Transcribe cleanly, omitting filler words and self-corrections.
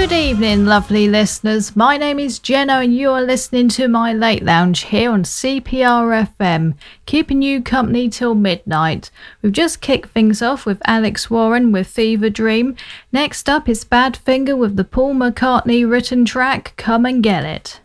Good evening, lovely listeners. My name is Jenna and you are listening to my Late Lounge here on CPR FM, keeping you company till midnight. We've just kicked things off with Alex Warren with Fever Dream. Next up is Badfinger with the Paul McCartney written track, Come and Get It.